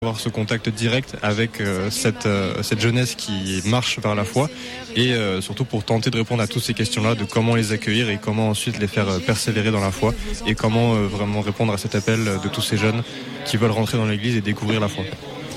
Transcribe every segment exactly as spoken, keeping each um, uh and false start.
avoir ce contact direct avec euh, cette, euh, cette jeunesse qui marche vers la foi et euh, surtout pour tenter de répondre à toutes ces questions-là de comment les accueillir et comment ensuite les faire euh, persévérer dans la foi et comment euh, vraiment répondre à cet appel de tous ces jeunes qui veulent rentrer dans l'église et découvrir la foi.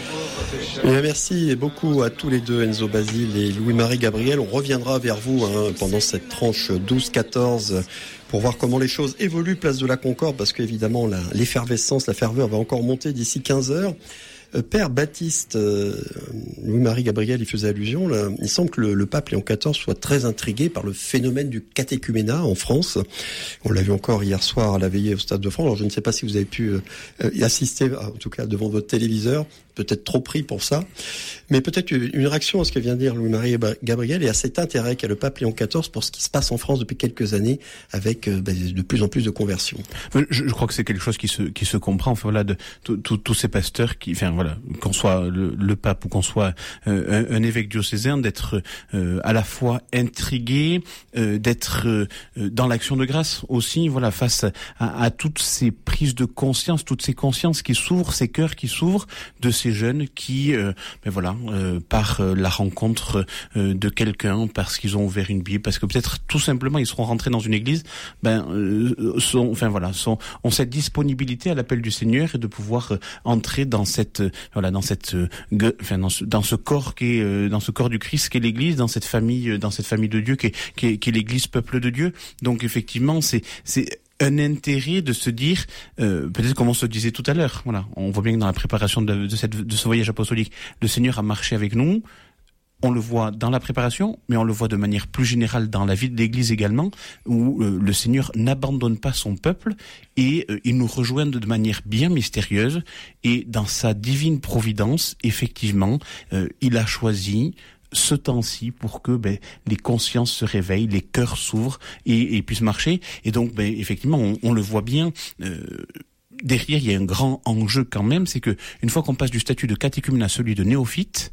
Bien, merci beaucoup à tous les deux, Enzo Basile et Louis-Marie Gabriel. On reviendra vers vous hein, pendant cette tranche douze quatorze pour voir comment les choses évoluent place de la Concorde, parce qu'évidemment la, l'effervescence, la ferveur va encore monter d'ici quinze heures. Père Baptiste, euh, Louis-Marie Gabriel y faisait allusion, là, il semble que le, le pape Léon quatorze soit très intrigué par le phénomène du catéchuménat en France. On l'a vu encore hier soir à la veillée au Stade de France. Alors je ne sais pas si vous avez pu euh, y assister, en tout cas devant votre téléviseur, peut-être trop pris pour ça, mais peut-être une réaction à ce que vient de dire Louis-Marie Gabriel et à cet intérêt qu'a le pape Léon quatorze pour ce qui se passe en France depuis quelques années avec euh, ben, de plus en plus de conversions. Je, je crois que c'est quelque chose qui se qui se comprend. Enfin voilà, de tous ces pasteurs qui, enfin voilà, qu'on soit le, le pape ou qu'on soit euh, un, un évêque diocésain, d'être euh, à la fois intrigué, euh, d'être euh, dans l'action de grâce aussi. Voilà, face à, à toutes ces prises de conscience, toutes ces consciences qui s'ouvrent, ces cœurs qui s'ouvrent de ces jeunes qui, euh, ben voilà, euh, par euh, la rencontre euh, de quelqu'un, parce qu'ils ont ouvert une Bible, parce que peut-être tout simplement ils seront rentrés dans une église, ben euh, sont, enfin voilà, sont, ont cette disponibilité à l'appel du Seigneur et de pouvoir euh, entrer dans cette, euh, voilà, dans cette, euh, gue, enfin dans ce, dans ce corps qui est, euh, dans ce corps du Christ qui est l'Église, dans cette famille, euh, dans cette famille de Dieu qui est, qui est, qui est l'Église, peuple de Dieu. Donc effectivement, c'est, c'est un intérêt de se dire, euh, peut-être comme on se disait tout à l'heure, voilà, on voit bien que dans la préparation de, de, cette, de ce voyage apostolique, le Seigneur a marché avec nous. On le voit dans la préparation, mais on le voit de manière plus générale dans la vie de l'Église également, où euh, le Seigneur n'abandonne pas son peuple et euh, il nous rejoint de manière bien mystérieuse. Et dans sa divine providence, effectivement, euh, il a choisi ce temps-ci pour que ben, les consciences se réveillent, les cœurs s'ouvrent et, et puissent marcher. Et donc, ben, effectivement, on, on le voit bien. Euh, derrière, il y a un grand enjeu quand même, c'est que une fois qu'on passe du statut de catéchumène à celui de néophyte,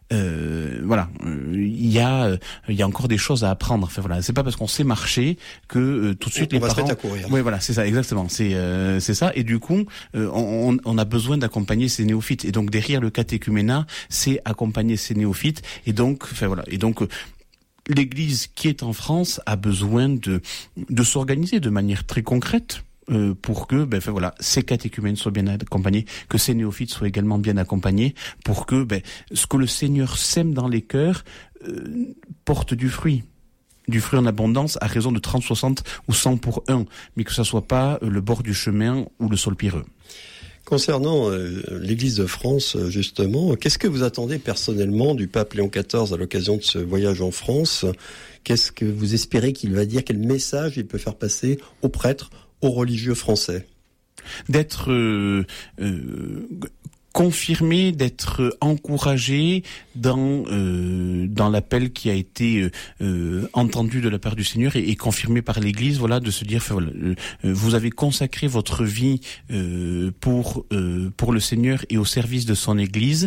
Euh, voilà, il euh, y a, il euh, y a encore des choses à apprendre. Enfin voilà, c'est pas parce qu'on sait marcher que euh, tout de suite on les va parents. Se mettre à courir. Oui, voilà, c'est ça, exactement. C'est, euh, c'est ça. Et du coup, euh, on, on a besoin d'accompagner ces néophytes. Et donc derrière le catéchuménat, c'est accompagner ces néophytes. Et donc, enfin voilà, et donc. Euh, L'Église qui est en France a besoin de de s'organiser de manière très concrète. Euh, pour que ben, enfin, voilà, ces catéchumènes soient bien accompagnés, que ces néophytes soient également bien accompagnés, pour que ben, ce que le Seigneur sème dans les cœurs euh, porte du fruit. Du fruit en abondance à raison de trente, soixante ou cent pour un, mais que ça soit pas le bord du chemin ou le sol pierreux. Concernant euh, l'Église de France, justement, qu'est-ce que vous attendez personnellement du pape Léon quatorze à l'occasion de ce voyage en France ? Qu'est-ce que vous espérez qu'il va dire ? Quel message il peut faire passer aux prêtres, aux religieux français ? D'être euh, euh, confirmé, d'être encouragé dans euh, dans l'appel qui a été euh, entendu de la part du Seigneur et, et confirmé par l'Église, voilà, de se dire, enfin, voilà, euh, vous avez consacré votre vie euh, pour euh, pour le Seigneur et au service de son Église.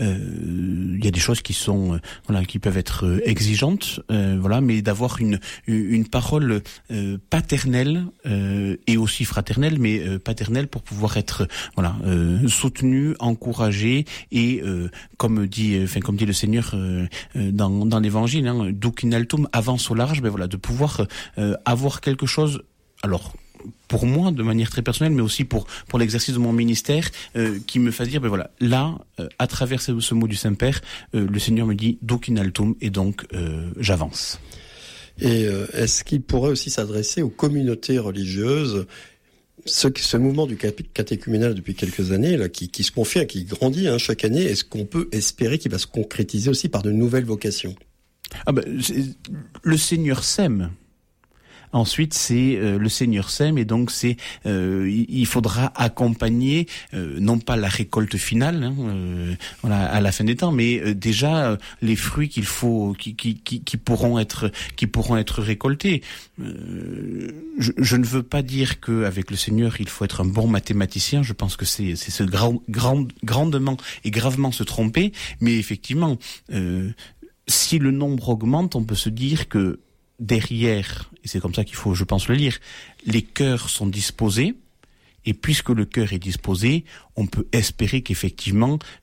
Euh, il y a des choses qui sont euh, voilà, qui peuvent être euh, exigeantes, euh, voilà, mais d'avoir une une parole euh, paternelle euh, et aussi fraternelle, mais euh, paternelle pour pouvoir être voilà euh, soutenu, encouragé et euh, comme dit, enfin comme dit le Seigneur euh, dans dans l'Évangile, hein, duc in altum, avance au large, ben voilà, de pouvoir euh, avoir quelque chose. Alors pour moi, de manière très personnelle, mais aussi pour pour l'exercice de mon ministère, euh, qui me fasse dire, ben voilà, là, euh, à travers ce, ce mot du Saint-Père, euh, le Seigneur me dit duc in altum, et donc euh, j'avance. Et euh, est-ce qu'il pourrait aussi s'adresser aux communautés religieuses? Ce, ce mouvement du catéchuménat depuis quelques années, là, qui, qui se confirme, qui grandit hein, chaque année, est-ce qu'on peut espérer qu'il va se concrétiser aussi par de nouvelles vocations ? Ah ben, le Seigneur sème. Ensuite, c'est euh, le Seigneur sème et donc c'est euh, il faudra accompagner euh, non pas la récolte finale, hein, euh, voilà, à la fin des temps, mais euh, déjà euh, les fruits qu'il faut, qui, qui, qui, qui pourront être, qui pourront être récoltés. Euh, je, je ne veux pas dire que avec le Seigneur il faut être un bon mathématicien. Je pense que c'est c'est se grand, grand, grandement et gravement se tromper. Mais effectivement, euh, si le nombre augmente, on peut se dire que derrière, et c'est comme ça qu'il faut, je pense, le lire, les cœurs sont disposés Et puisque le cœur est disposé, on peut espérer qu'effectivement